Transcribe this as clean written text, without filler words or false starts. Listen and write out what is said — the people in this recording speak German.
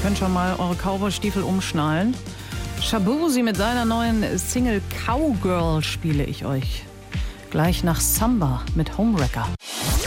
könnt schon mal eure Cowboy-Stiefel umschnallen. Shaboozey mit seiner neuen Single Cowgirl spiele ich euch gleich nach Samba mit Homewrecker.